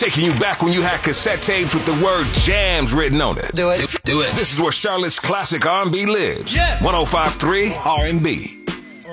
Taking you back when you had cassette tapes with the word jams written on it. Do it. Do it. This is where Charlotte's classic R&B lives. Yeah. 105.3 R&B.